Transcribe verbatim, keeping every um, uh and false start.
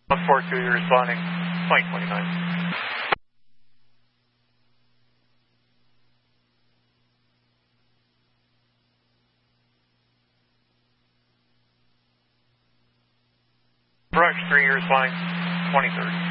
one four two, you're responding, twenty twenty-nine. Brush three, you're responding, twenty thirty.